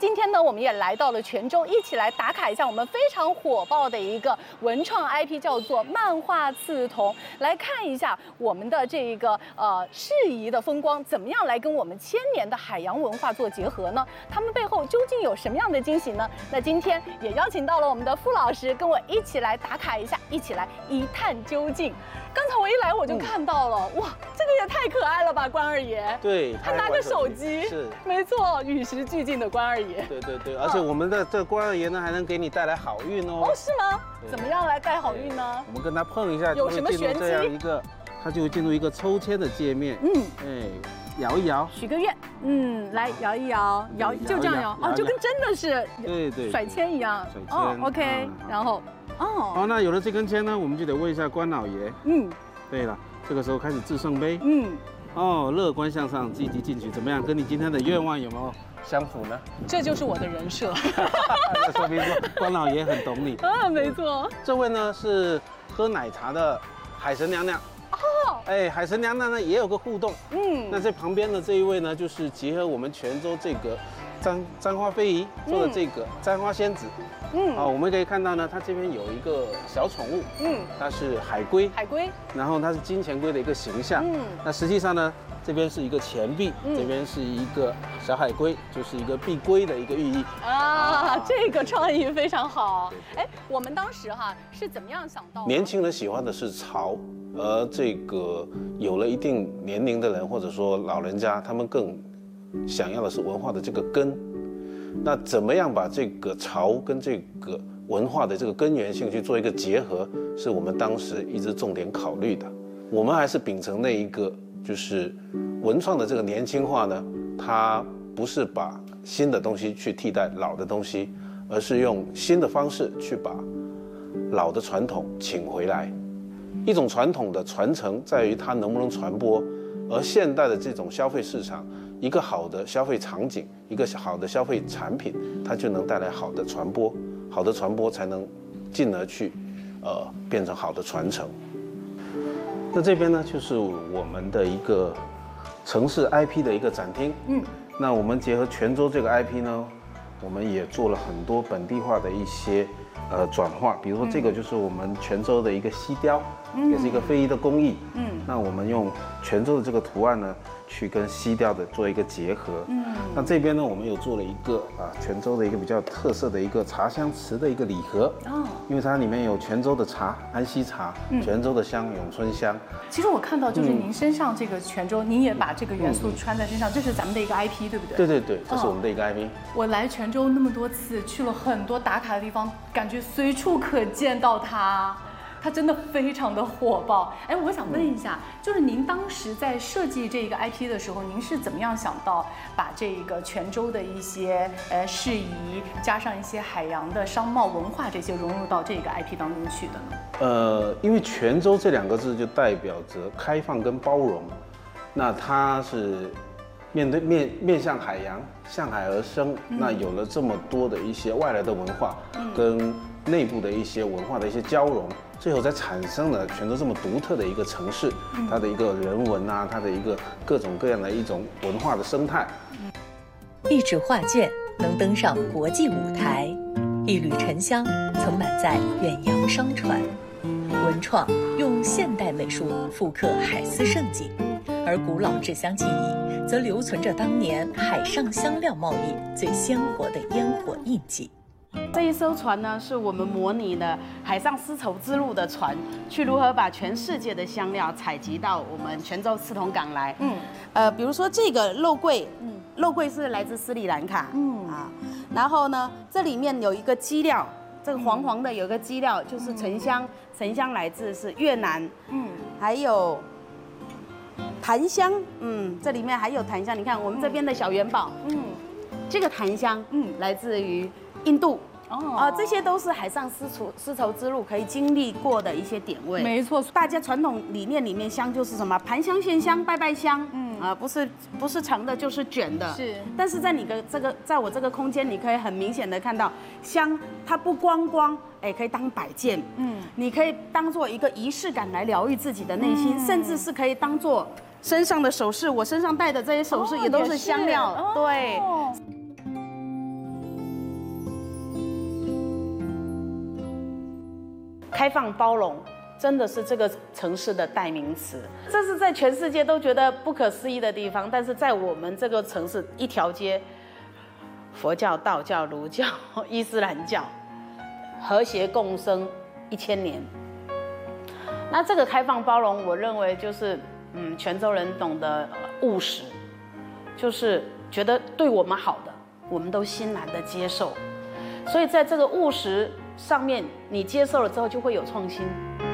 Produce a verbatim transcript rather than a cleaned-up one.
今天呢，我们也来到了泉州，一起来打卡一下我们非常火爆的一个文创 I P， 叫做漫画刺桐，来看一下我们的这一个呃适宜的风光，怎么样来跟我们千年的海洋文化做结合呢？他们背后究竟有什么样的惊喜呢？那今天也邀请到了我们的傅老师，跟我一起来打卡一下，一起来一探究竟。刚才我一来我就看到了，嗯、哇，这个也太可爱了吧，关二爷。 对， 他拿着手机， 是， 没错，与时俱进的关二爷。 对对对，而且我们的这关二爷呢，还能给你带来好运哦。 哦，是吗？怎么样来带好运呢？ 我们跟他碰一下， 有什么玄机？ 这样一个，他就会进入一个抽签的界面。嗯，哎，摇一摇， 许个愿。嗯，来摇一摇，摇就这样摇，哦，就跟真的是对对甩签一样。 甩签。 哦 ，OK，然后。 哦，好，那有了这根签呢，我们就得问一下关老爷。嗯，对了，这个时候开始掷圣杯。嗯，哦，乐观向上，积极进取，怎么样？跟你今天的愿望有没有相符呢？ 这就是我的人设。 那说明说关老爷很懂你。 啊，没错。 这位呢是喝奶茶的海神娘娘。哦，哎，海神娘娘呢也有个互动。嗯，那在旁边的这一位呢，就是结合我们泉州这个簪簪花非遗做的这个簪花仙子。嗯，啊，我们可以看到呢，它这边有一个小宠物，嗯，它是海龟， 海龟，然后它是金钱龟的一个形象，嗯，那实际上呢，这边是一个钱币，嗯、这边是一个小海龟，就是一个碧龟的一个寓意啊，这个创意非常好。哎，我们当时哈是怎么样想到？ 年轻人喜欢的是潮，而这个有了一定年龄的人，或者说老人家，他们更想要的是文化的这个根。那怎么样把这个潮跟这个文化的这个根源性去做一个结合，是我们当时一直重点考虑的。我们还是秉承那一个，就是文创的这个年轻化呢，它不是把新的东西去替代老的东西，而是用新的方式去把老的传统请回来。一种传统的传承在于它能不能传播，而现代的这种消费市场，一个好的消费场景，一个好的消费产品，它就能带来好的传播，好的传播才能进而去，呃，变成好的传承。那这边呢，就是我们的一个城市 I P 的一个展厅。嗯，那我们结合泉州这个 I P 呢，我们也做了很多本地化的一些呃转化，比如说这个就是我们泉州的一个西雕，嗯、也是一个非遗的工艺。嗯，那我们用泉州的这个图案呢，去跟西雕的做一个结合。嗯，那这边呢，我们有做了一个啊泉州的一个比较特色的一个茶香瓷的一个礼盒。哦，因为它里面有泉州的茶，安溪茶，嗯、泉州的香，永春香。 其实我看到就是您身上这个泉州，您也把这个元素穿在身上，这是咱们的一个 I P， 对不对？ 对对对，这是我们的一个 I P。 我来泉州那么多次，去了很多打卡的地方，感觉随处可见到它。它真的非常的火爆。哎，我想问一下，就是您当时在设计这个 I P 的时候，您是怎么样想到把这个泉州的一些呃事宜，加上一些海洋的商贸文化这些融入到这个 I P 当中去的呢？ 呃，因为泉州这两个字就代表着开放跟包容，那它是面对面面向海洋，向海而生，嗯、那有了这么多的一些外来的文化，嗯、跟内部的一些文化的一些交融。最后才产生了泉州这么独特的一个城市，它的一个人文啊，它的一个各种各样的一种文化的生态。 一纸画卷能登上国际舞台，一缕沉香曾满载远洋商船。文创用现代美术复刻海丝盛景，而古老制香技艺则留存着当年海上香料贸易最鲜活的烟火印记。 这一艘船呢，是我们模拟了海上丝绸之路的船，去如何把全世界的香料采集到我们泉州刺桐港来。嗯，呃，比如说这个肉桂，嗯，肉桂是来自斯里兰卡，嗯啊，然后呢，这里面有一个基料，这个黄黄的有一个基料就是沉香，沉香来自是越南，嗯，还有檀香，嗯，这里面还有檀香，你看我们这边的小元宝，嗯，这个檀香，嗯，来自于印度。哦，啊，这些都是海上丝绸丝绸之路可以经历过的一些点位。 没错， 大家传统理念里面香就是什么盘香、线香、拜拜香，嗯啊，不是不是长的，就是卷的。是，但是在你的这个，在我这个空间，你可以很明显的看到香，它不光光哎可以当摆件，嗯，你可以当做一个仪式感来疗愈自己的内心，嗯、甚至是可以当做身上的首饰。我身上戴的这些首饰也都是香料，哦、对。 开放包容真的是这个城市的代名词。这是在全世界都觉得不可思议的地方，但是在我们这个城市一条街，佛教、道教、儒教、伊斯兰教和谐共生一千年。那这个开放包容，我认为就是嗯，泉州人懂得务实，就是觉得对我们好的，我们都欣然的接受。所以在这个务实上面，你接受了之后就会有创新。